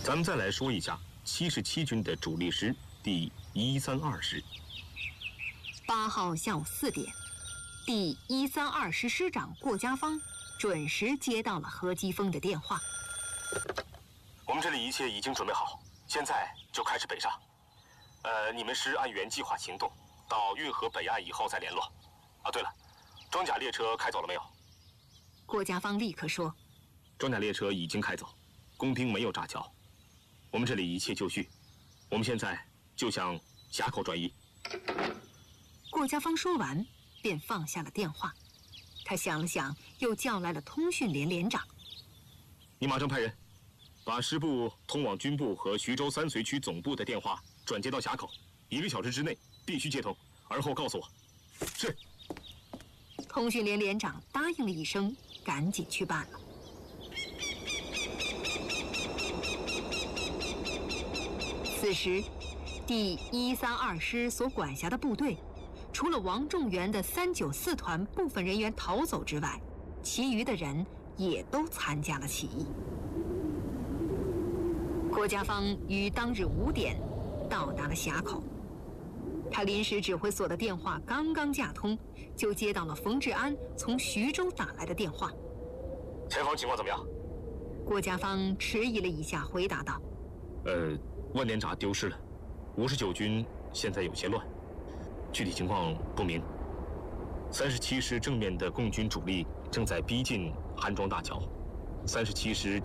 咱们再来说一下77军的主力师第132师。 8号下午4点，第132师师长郭家芳准时接到了何基峰的电话。 我们这里一切已经准备好，现在就开始北上。你们师按原计划行动，到运河北岸以后再联络。啊，对了，装甲列车开走了没有？ 郭家芳立刻说：“ 装甲列车已经开走，工兵没有炸桥。我们这里一切就绪，我们现在就向峡口转移。” 郭家芳说完，便放下了电话。他想了想，又叫来了通讯连连长：“ 你马上派人，把师部通往军部和徐州三随区总部的电话转接到峡口，1个小时之内必须接通，而后告诉我。”是。 通讯连连长答应了一声，赶紧去办了。此时，第132师所管辖的部队，除了王仲元的394团部分人员逃走之外，其余的人也都参加了起义。郭家芳于当日5点到达了峡口，他临时指挥所的电话刚刚架通，就接到了冯治安从徐州打来的电话。 前方情况怎么样？ 郭家芳迟疑了一下，回答道：“ 万年闸丢失了，59军现在有些乱，具体情况不明。37师正面的共军主力正在逼近韩庄大桥，37师